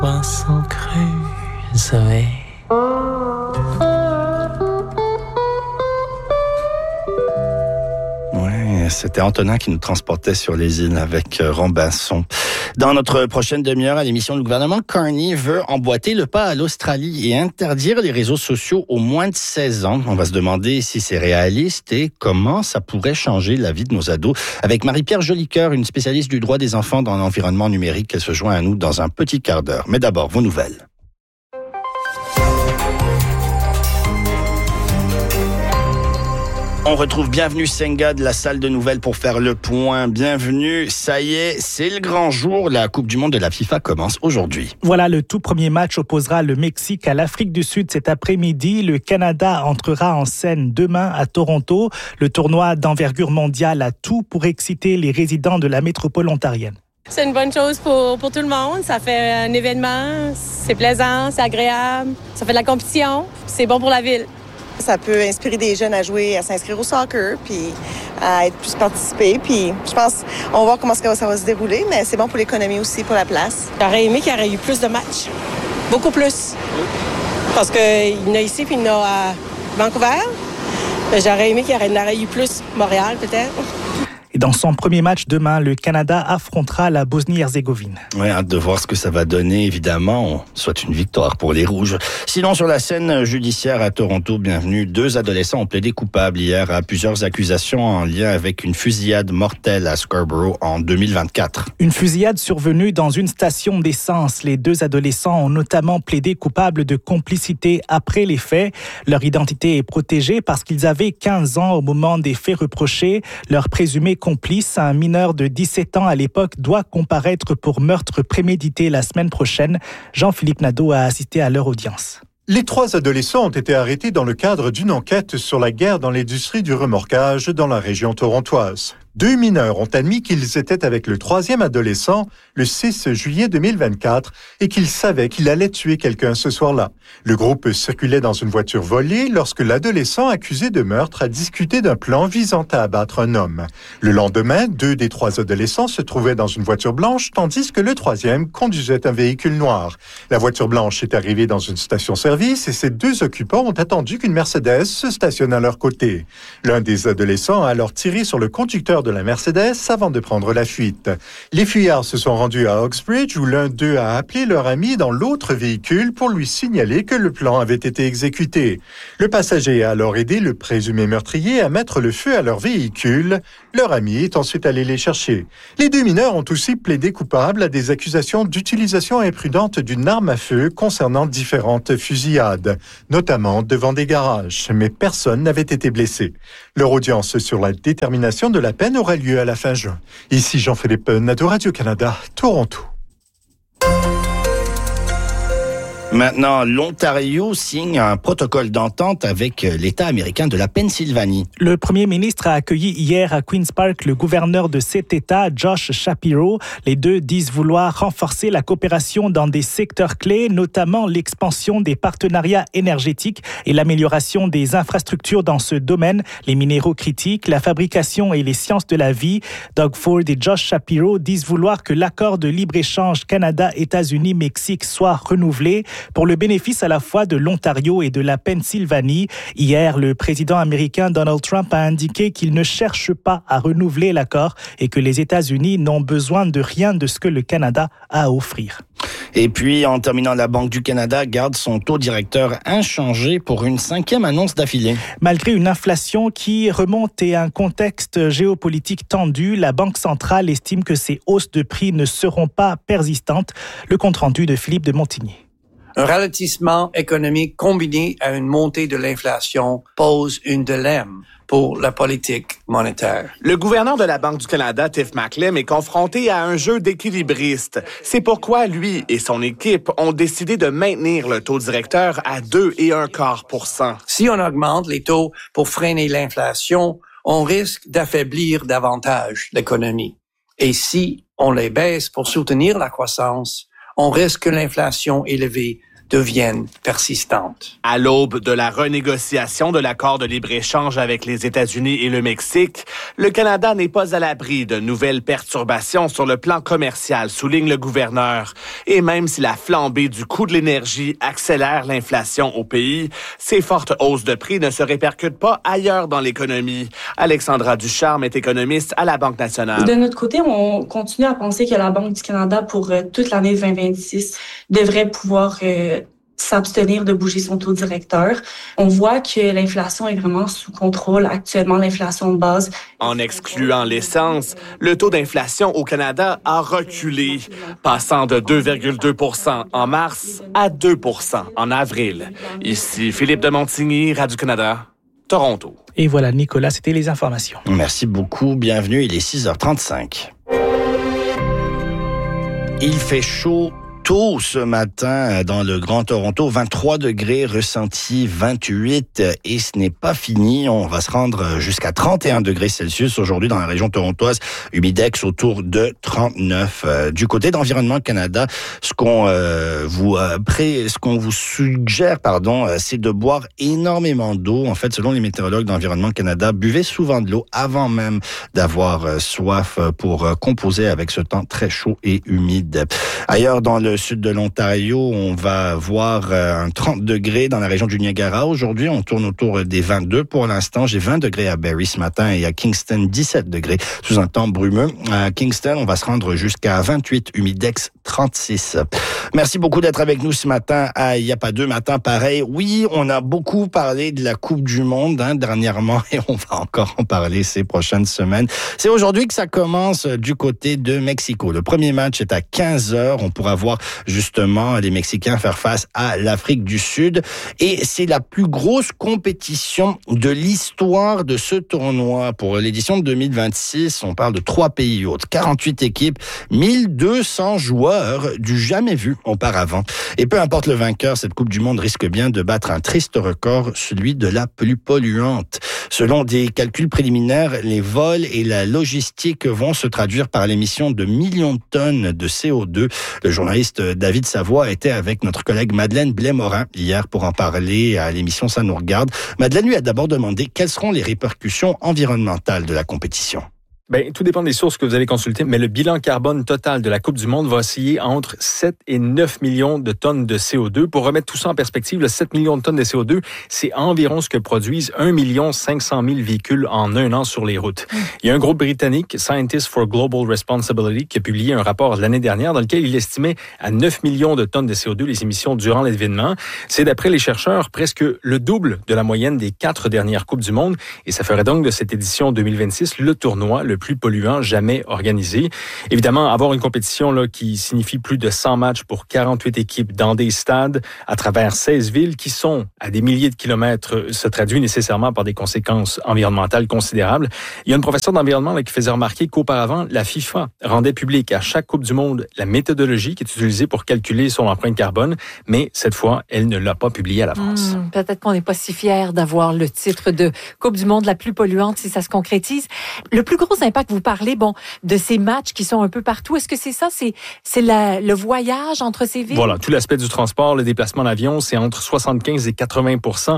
Poisson crusoé. Ouais, c'était Antonin qui nous transportait sur les îles avec Robinson. Dans notre prochaine demi-heure à l'émission, le gouvernement Carney veut emboîter le pas à l'Australie et interdire les réseaux sociaux aux moins de 16 ans. On va se demander si c'est réaliste et comment ça pourrait changer la vie de nos ados. Avec Marie-Pierre Jolicoeur, une spécialiste du droit des enfants dans l'environnement numérique. Elle se joint à nous dans un petit quart d'heure. Mais d'abord, vos nouvelles. On retrouve Bienvenue Senga de la salle de nouvelles pour faire le point. Bienvenue, ça y est, c'est le grand jour. La Coupe du Monde de la FIFA commence aujourd'hui. Voilà, le tout premier match opposera le Mexique à l'Afrique du Sud cet après-midi. Le Canada entrera en scène demain à Toronto. Le tournoi d'envergure mondiale a tout pour exciter les résidents de la métropole ontarienne. C'est une bonne chose pour tout le monde. Ça fait un événement, c'est plaisant, c'est agréable, ça fait de la compétition, c'est bon pour la ville. Ça peut inspirer des jeunes à jouer, à s'inscrire au soccer, puis à être plus participés. Puis je pense, on va voir comment ça va se dérouler, mais c'est bon pour l'économie aussi, pour la place. J'aurais aimé qu'il y aurait eu plus de matchs, beaucoup plus. Parce qu'il y en a ici, puis il y en a à Vancouver. J'aurais aimé qu'il y en aurait eu plus Montréal, peut-être. Et dans son premier match demain, le Canada affrontera la Bosnie-Herzégovine. Ouais, hâte de voir ce que ça va donner, évidemment. On souhaite une victoire pour les Rouges. Sinon, sur la scène judiciaire à Toronto, bienvenue, 2 adolescents ont plaidé coupables hier à plusieurs accusations en lien avec une fusillade mortelle à Scarborough en 2024. Une fusillade survenue dans une station d'essence. Les 2 adolescents ont notamment plaidé coupables de complicité après les faits. Leur identité est protégée parce qu'ils avaient 15 ans au moment des faits reprochés. Leur présumé complice, un mineur de 17 ans à l'époque, doit comparaître pour meurtre prémédité la semaine prochaine. Jean-Philippe Nadeau a assisté à leur audience. Les 3 adolescents ont été arrêtés dans le cadre d'une enquête sur la guerre dans l'industrie du remorquage dans la région torontoise. 2 mineurs ont admis qu'ils étaient avec le 3e adolescent le 6 juillet 2024 et qu'ils savaient qu'il allait tuer quelqu'un ce soir-là. Le groupe circulait dans une voiture volée lorsque l'adolescent accusé de meurtre a discuté d'un plan visant à abattre un homme. Le lendemain, 2 des 3 adolescents se trouvaient dans une voiture blanche tandis que le 3e conduisait un véhicule noir. La voiture blanche est arrivée dans une station-service et ces 2 occupants ont attendu qu'une Mercedes se stationne à leur côté. L'un des adolescents a alors tiré sur le conducteur de la Mercedes avant de prendre la fuite. Les fuyards se sont rendus à Oxbridge où l'un d'eux a appelé leur ami dans l'autre véhicule pour lui signaler que le plan avait été exécuté. Le passager a alors aidé le présumé meurtrier à mettre le feu à leur véhicule. Leur ami est ensuite allé les chercher. Les 2 mineurs ont aussi plaidé coupables à des accusations d'utilisation imprudente d'une arme à feu concernant différentes fusillades, notamment devant des garages, mais personne n'avait été blessé. Leur audience sur la détermination de la peine aura lieu à la fin juin. Ici Jean-Philippe Nadeau, Radio-Canada, Toronto. Maintenant, l'Ontario signe un protocole d'entente avec l'État américain de la Pennsylvanie. Le premier ministre a accueilli hier à Queen's Park le gouverneur de cet État, Josh Shapiro. Les 2 disent vouloir renforcer la coopération dans des secteurs clés, notamment l'expansion des partenariats énergétiques et l'amélioration des infrastructures dans ce domaine, les minéraux critiques, la fabrication et les sciences de la vie. Doug Ford et Josh Shapiro disent vouloir que l'accord de libre-échange Canada-États-Unis-Mexique soit renouvelé pour le bénéfice à la fois de l'Ontario et de la Pennsylvanie. Hier, le président américain Donald Trump a indiqué qu'il ne cherche pas à renouveler l'accord et que les États-Unis n'ont besoin de rien de ce que le Canada a à offrir. Et puis, en terminant, la Banque du Canada garde son taux directeur inchangé pour une 5e annonce d'affilée. Malgré une inflation qui remonte et un contexte géopolitique tendu, la Banque centrale estime que ces hausses de prix ne seront pas persistantes. Le compte-rendu de Philippe de Montigny. Un ralentissement économique combiné à une montée de l'inflation pose un dilemme pour la politique monétaire. Le gouverneur de la Banque du Canada, Tiff Macklem, est confronté à un jeu d'équilibristes. C'est pourquoi lui et son équipe ont décidé de maintenir le taux directeur à 2,25%. Si on augmente les taux pour freiner l'inflation, on risque d'affaiblir davantage l'économie. Et si on les baisse pour soutenir la croissance, on risque que l'inflation élevée deviennent persistantes. À l'aube de la renégociation de l'accord de libre-échange avec les États-Unis et le Mexique, le Canada n'est pas à l'abri de nouvelles perturbations sur le plan commercial, souligne le gouverneur. Et même si la flambée du coût de l'énergie accélère l'inflation au pays, ces fortes hausses de prix ne se répercutent pas ailleurs dans l'économie. Alexandra Ducharme est économiste à la Banque nationale. De notre côté, on continue à penser que la Banque du Canada, pour toute l'année 2026, devrait pouvoir s'abstenir de bouger son taux directeur. On voit que l'inflation est vraiment sous contrôle actuellement, l'inflation de base. En excluant l'essence, le taux d'inflation au Canada a reculé, passant de 2,2 % en mars à 2 % en avril. Ici Philippe de Montigny, Radio-Canada, Toronto. Et voilà, Nicolas, c'était les informations. Merci beaucoup, bienvenue, il est 6h35. Il fait chaud tôt ce matin dans le Grand Toronto, 23 degrés, ressenti 28 et ce n'est pas fini. On va se rendre jusqu'à 31 degrés Celsius aujourd'hui dans la région torontoise, humidex autour de 39. Du côté d'Environnement Canada, ce qu'on vous suggère, c'est de boire énormément d'eau. En fait, selon les météorologues d'Environnement Canada, buvez souvent de l'eau avant même d'avoir soif pour composer avec ce temps très chaud et humide. Ailleurs dans le sud de l'Ontario, on va voir un 30 degrés dans la région du Niagara. Aujourd'hui, on tourne autour des 22 pour l'instant. J'ai 20 degrés à Barrie ce matin et à Kingston, 17 degrés sous un temps brumeux. À Kingston, on va se rendre jusqu'à 28, humidex 36. Merci beaucoup d'être avec nous ce matin à Il n'y a pas deux matins pareil. Oui, on a beaucoup parlé de la Coupe du Monde dernièrement et on va encore en parler ces prochaines semaines. C'est aujourd'hui que ça commence du côté de Mexico. Le premier match est à 15h. On pourra voir justement les Mexicains faire face à l'Afrique du Sud. Et c'est la plus grosse compétition de l'histoire de ce tournoi. Pour l'édition de 2026, on parle de 3 pays hôtes, 48 équipes, 1200 joueurs du jamais vu auparavant. Et peu importe le vainqueur, cette Coupe du Monde risque bien de battre un triste record, celui de la plus polluante. Selon des calculs préliminaires, les vols et la logistique vont se traduire par l'émission de millions de tonnes de CO2. Le journaliste David Savoie était avec notre collègue Madeleine Blais-Morin hier pour en parler à l'émission Ça nous regarde. Madeleine lui a d'abord demandé quelles seront les répercussions environnementales de la compétition. Tout dépend des sources que vous allez consulter, mais le bilan carbone total de la Coupe du Monde va osciller entre 7 et 9 millions de tonnes de CO2. Pour remettre tout ça en perspective, le 7 millions de tonnes de CO2, c'est environ ce que produisent 1 500 000 véhicules en un an sur les routes. Il y a un groupe britannique, Scientists for Global Responsibility, qui a publié un rapport l'année dernière dans lequel il estimait à 9 millions de tonnes de CO2 les émissions durant l'événement. C'est d'après les chercheurs presque le double de la moyenne des 4 dernières Coupes du Monde et ça ferait donc de cette édition 2026 le tournoi le plus polluant jamais organisé. Évidemment, avoir une compétition qui signifie plus de 100 matchs pour 48 équipes dans des stades à travers 16 villes qui sont à des milliers de kilomètres se traduit nécessairement par des conséquences environnementales considérables. Il y a une professeure d'environnement qui faisait remarquer qu'auparavant, la FIFA rendait public à chaque Coupe du Monde la méthodologie qui est utilisée pour calculer son empreinte carbone, mais cette fois, elle ne l'a pas publiée à l'avance. Peut-être qu'on n'est pas si fiers d'avoir le titre de Coupe du Monde la plus polluante si ça se concrétise. Le plus gros impact, vous parlez de ces matchs qui sont un peu partout. Est-ce que c'est ça? C'est le voyage entre ces villes? Voilà, tout l'aspect du transport, le déplacement d'avion, c'est entre 75 et 80%,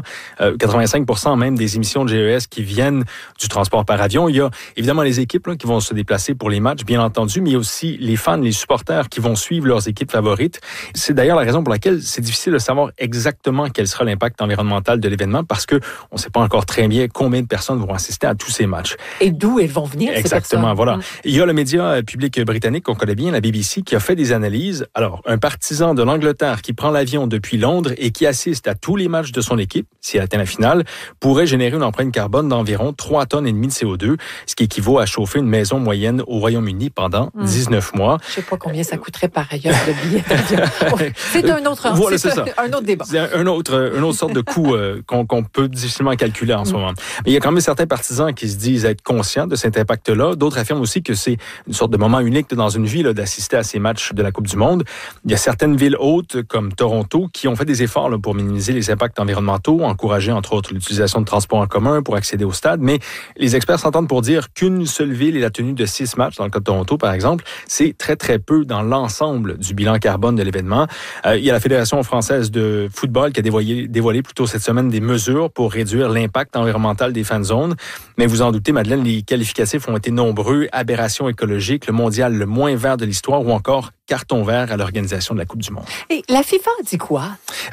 85% même des émissions de GES qui viennent du transport par avion. Il y a évidemment les équipes qui vont se déplacer pour les matchs, bien entendu, mais il y a aussi les fans, les supporters qui vont suivre leurs équipes favorites. C'est d'ailleurs la raison pour laquelle c'est difficile de savoir exactement quel sera l'impact environnemental de l'événement parce que on ne sait pas encore très bien combien de personnes vont assister à tous ces matchs. Et d'où elles vont venir, Exactement, voilà. Il y a le média public britannique qu'on connaît bien, la BBC, qui a fait des analyses. Alors, un partisan de l'Angleterre qui prend l'avion depuis Londres et qui assiste à tous les matchs de son équipe, si elle atteint la finale, pourrait générer une empreinte carbone d'environ 3 tonnes et demie de CO2, ce qui équivaut à chauffer une maison moyenne au Royaume-Uni pendant 19 mois. Je ne sais pas combien ça coûterait par ailleurs le billet d'avion. C'est un autre, voilà, un autre débat. C'est une autre sorte de coût qu'on peut difficilement calculer en ce moment. Mais il y a quand même certains partisans qui se disent être conscients de cet impact acte-là. D'autres affirment aussi que c'est une sorte de moment unique dans une vie là, d'assister à ces matchs de la Coupe du Monde. Il y a certaines villes hautes, comme Toronto, qui ont fait des efforts là, pour minimiser les impacts environnementaux, encourager entre autres l'utilisation de transports en commun pour accéder au stade. Mais les experts s'entendent pour dire qu'une seule ville et la tenue de 6 matchs, dans le cas de Toronto par exemple, c'est très très peu dans l'ensemble du bilan carbone de l'événement. Il y a la Fédération française de football qui a dévoilé plus tôt cette semaine des mesures pour réduire l'impact environnemental des fan zones. Mais vous en doutez, Madeleine, les qualificatifs ont été nombreux. Aberration écologique, le mondial le moins vert de l'histoire ou encore carton vert à l'organisation de la Coupe du Monde. Et la FIFA dit quoi?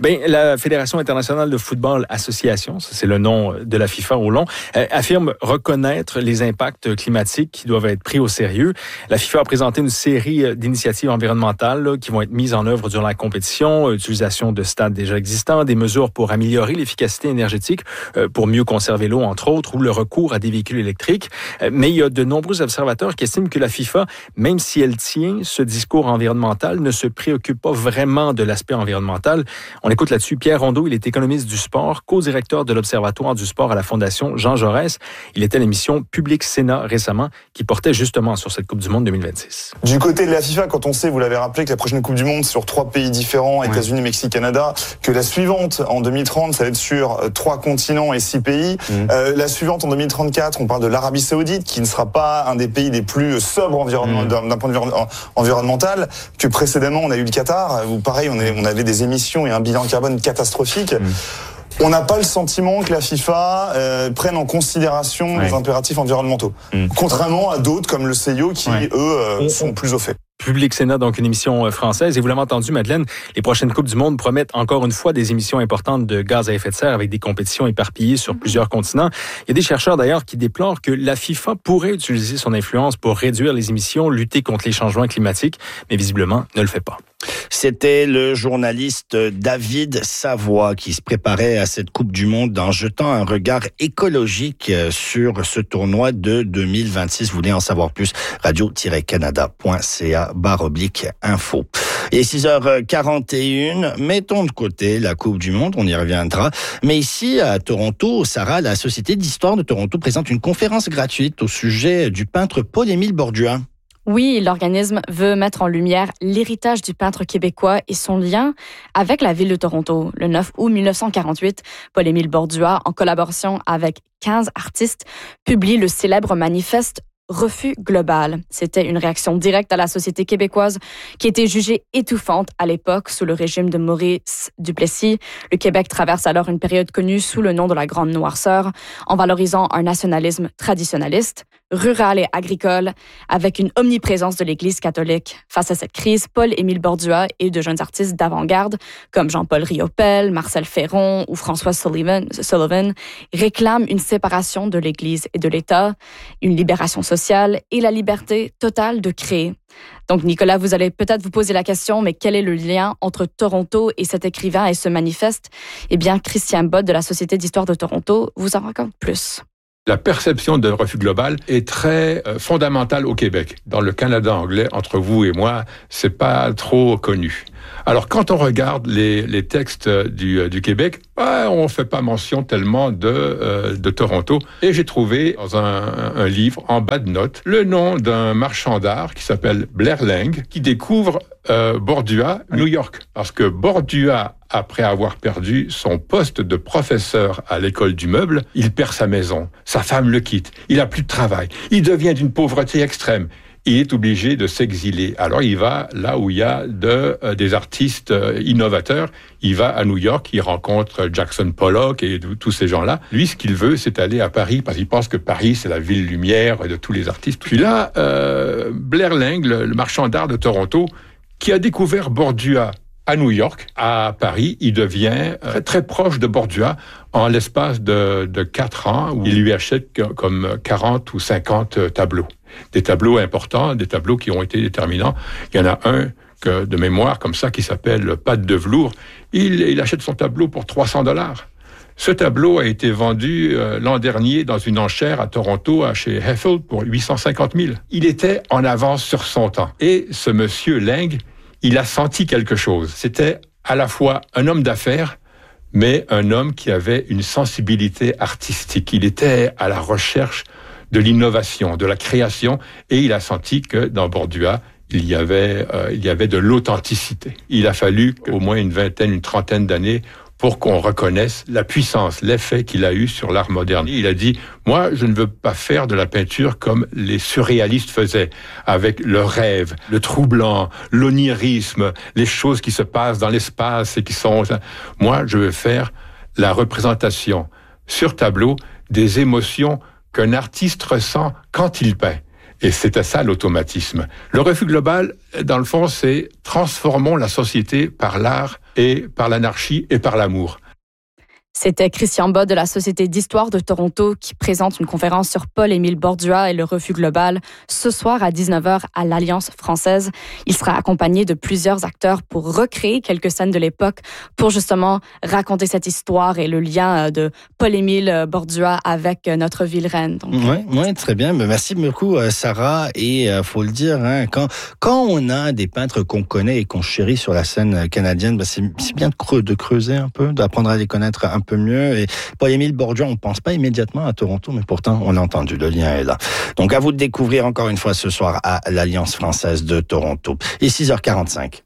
La Fédération internationale de football association, ça c'est le nom de la FIFA au long, affirme reconnaître les impacts climatiques qui doivent être pris au sérieux. La FIFA a présenté une série d'initiatives environnementales là, qui vont être mises en œuvre durant la compétition, utilisation de stades déjà existants, des mesures pour améliorer l'efficacité énergétique, pour mieux conserver l'eau entre autres, ou le recours à des véhicules électriques. Mais il y a de nombreux observateurs qui estiment que la FIFA, même si elle tient ce discours environnemental, ne se préoccupe pas vraiment de l'aspect environnemental. On écoute là-dessus Pierre Rondeau, il est économiste du sport, co-directeur de l'Observatoire du sport à la Fondation Jean Jaurès. Il était à l'émission Public Sénat récemment qui portait justement sur cette Coupe du Monde 2026. Du côté de la FIFA, quand on sait, vous l'avez rappelé, que la prochaine Coupe du Monde sur 3 pays différents, États-Unis, Mexique, Canada, que la suivante en 2030, ça va être sur 3 continents et 6 pays. La suivante en 2034, on parle de l'Arabie Saoudite, qui ne sera pas un des pays les plus sobres d'un point de vue environnemental, que précédemment on a eu le Qatar, où pareil on avait des émissions et un bilan carbone catastrophique. On n'a pas le sentiment que la FIFA prenne en considération les impératifs environnementaux. Contrairement à d'autres comme le CIO qui, eux, sont plus au fait. Public Sénat, donc une émission française. Et vous l'avez entendu, Madeleine, les prochaines Coupes du Monde promettent encore une fois des émissions importantes de gaz à effet de serre avec des compétitions éparpillées sur plusieurs continents. Il y a des chercheurs d'ailleurs qui déplorent que la FIFA pourrait utiliser son influence pour réduire les émissions, lutter contre les changements climatiques, mais visiblement ne le fait pas. C'était le journaliste David Savoie qui se préparait à cette Coupe du Monde en jetant un regard écologique sur ce tournoi de 2026. Vous voulez en savoir plus? radio-canada.ca/info. Et 6h41, mettons de côté la Coupe du Monde, on y reviendra. Mais ici, à Toronto, Sarah, la Société d'histoire de Toronto présente une conférence gratuite au sujet du peintre Paul-Émile Bordua. Oui, l'organisme veut mettre en lumière l'héritage du peintre québécois et son lien avec la ville de Toronto. Le 9 août 1948, Paul-Émile Bordua, en collaboration avec 15 artistes, publie le célèbre manifeste Refus global. C'était une réaction directe à la société québécoise qui était jugée étouffante à l'époque sous le régime de Maurice Duplessis. Le Québec traverse alors une période connue sous le nom de la Grande Noirceur, en valorisant un nationalisme traditionnaliste, rural et agricole, avec une omniprésence de l'Église catholique. Face à cette crise, Paul-Émile Bordua et de jeunes artistes d'avant-garde, comme Jean-Paul Riopel, Marcel Ferron ou François Sullivan, réclament une séparation de l'Église et de l'État, une libération sociale et la liberté totale de créer. Donc, Nicolas, vous allez peut-être vous poser la question, mais quel est le lien entre Toronto et cet écrivain et ce manifeste? Eh bien, Christian Bott de la Société d'histoire de Toronto vous en raconte plus. La perception de refus global est très fondamentale au Québec. Dans le Canada anglais, entre vous et moi, c'est pas trop connu. Alors, quand on regarde les textes du Québec, on fait pas mention tellement de Toronto. Et j'ai trouvé dans un livre, en bas de notes, le nom d'un marchand d'art qui s'appelle Blair Lang, qui découvre Bordua, New York. Parce que Bordua, après avoir perdu son poste de professeur à l'école du meuble, il perd sa maison. Sa femme le quitte. Il a plus de travail. Il devient d'une pauvreté extrême. Il est obligé de s'exiler. Alors, il va là où il y a des artistes innovateurs. Il va à New York, il rencontre Jackson Pollock et tous ces gens-là. Lui, ce qu'il veut, c'est aller à Paris, parce qu'il pense que Paris, c'est la ville lumière de tous les artistes. Puis là, Blair Lang, le marchand d'art de Toronto, qui a découvert Bordua à New York, à Paris, il devient très, très proche de Bordua en l'espace de 4 ans, où il lui achète comme 40 ou 50 tableaux. Des tableaux importants, des tableaux qui ont été déterminants. Il y en a un de mémoire comme ça qui s'appelle Pâte de velours. Il achète son tableau pour $300. Ce tableau a été vendu l'an dernier dans une enchère à Toronto, chez Heffel, pour 850 000. Il était en avance sur son temps. Et ce monsieur Lang, il a senti quelque chose. C'était à la fois un homme d'affaires, mais un homme qui avait une sensibilité artistique. Il était à la recherche de l'innovation, de la création, et il a senti que dans Bordua, il y avait de l'authenticité. Il a fallu au moins une trentaine d'années pour qu'on reconnaisse la puissance, l'effet qu'il a eu sur l'art moderne. Il a dit, moi, je ne veux pas faire de la peinture comme les surréalistes faisaient, avec le rêve, le troublant, l'onirisme, les choses qui se passent dans l'espace et qui sont... Moi, je veux faire la représentation sur tableau des émotions qu'un artiste ressent quand il peint. Et c'était ça l'automatisme. Le refus global, dans le fond, c'est transformons la société par l'art et par l'anarchie et par l'amour. C'était Christian Bott de la Société d'histoire de Toronto qui présente une conférence sur Paul-Émile Bordua et le refus global ce soir à 19h à l'Alliance française. Il sera accompagné de plusieurs acteurs pour recréer quelques scènes de l'époque pour justement raconter cette histoire et le lien de Paul-Émile Bordua avec notre ville reine. Oui, très bien. Merci beaucoup, Sarah. Et faut le dire, hein, quand on a des peintres qu'on connaît et qu'on chérit sur la scène canadienne, c'est bien de creuser un peu, d'apprendre à les connaître un peu mieux. Et Paul-Émile Bordua, on ne pense pas immédiatement à Toronto, mais pourtant, on l'a entendu, le lien est là. Donc, à vous de découvrir encore une fois ce soir à l'Alliance française de Toronto. Et 6h45.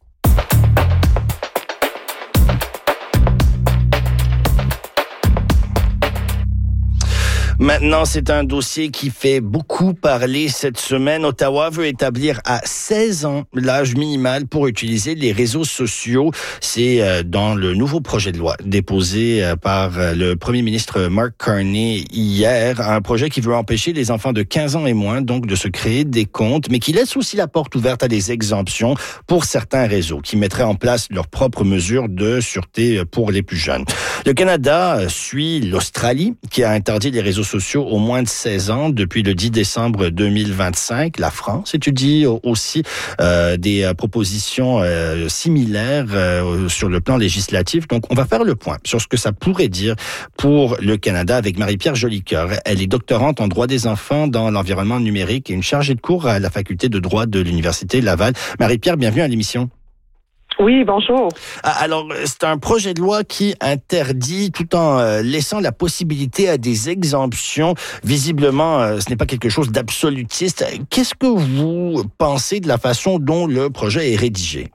Maintenant, c'est un dossier qui fait beaucoup parler cette semaine. Ottawa veut établir à 16 ans l'âge minimal pour utiliser les réseaux sociaux. C'est dans le nouveau projet de loi déposé par le premier ministre Mark Carney hier. Un projet qui veut empêcher les enfants de 15 ans et moins donc de se créer des comptes, mais qui laisse aussi la porte ouverte à des exemptions pour certains réseaux qui mettraient en place leurs propres mesures de sûreté pour les plus jeunes. Le Canada suit l'Australie qui a interdit les réseaux sociaux aux moins de 16 ans depuis le 10 décembre 2025. La France étudie aussi des propositions similaires sur le plan législatif. Donc, on va faire le point sur ce que ça pourrait dire pour le Canada avec Marie-Pierre Jolicoeur. Elle est doctorante en droit des enfants dans l'environnement numérique et une chargée de cours à la faculté de droit de l'Université Laval. Marie-Pierre, bienvenue à l'émission. Oui, bonjour. Alors, c'est un projet de loi qui interdit tout en laissant la possibilité à des exemptions. Visiblement, ce n'est pas quelque chose d'absolutiste. Qu'est-ce que vous pensez de la façon dont le projet est rédigé?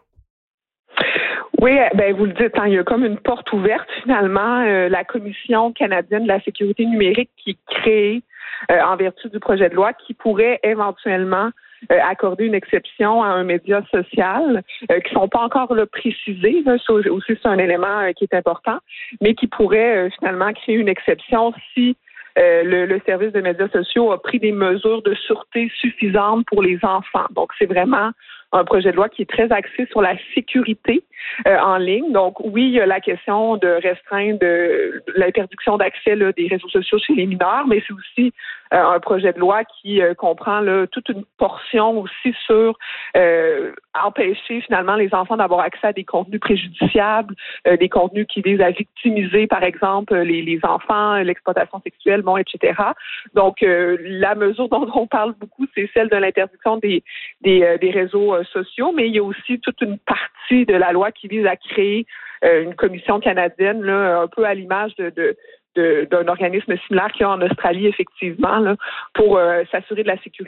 Oui, vous le dites, il y a comme une porte ouverte finalement. La Commission canadienne de la sécurité numérique qui est créée en vertu du projet de loi qui pourrait éventuellement accorder une exception à un média social qui sont pas encore précisés. Ça aussi, c'est un élément qui est important, mais qui pourrait finalement créer une exception si le service de médias sociaux a pris des mesures de sûreté suffisantes pour les enfants. Donc, c'est vraiment un projet de loi qui est très axé sur la sécurité en ligne. Donc, oui, il y a la question de restreindre l'interdiction d'accès des réseaux sociaux chez les mineurs, mais c'est aussi un projet de loi qui comprend toute une portion aussi sur empêcher finalement les enfants d'avoir accès à des contenus préjudiciables, des contenus qui visent à victimiser, par exemple, les enfants, l'exploitation sexuelle, etc. Donc, la mesure dont on parle beaucoup, c'est celle de l'interdiction des réseaux sociaux, mais il y a aussi toute une partie de la loi qui vise à créer une commission canadienne, un peu à l'image d'un organisme similaire qu'il y a en Australie, effectivement, pour s'assurer de la sécurité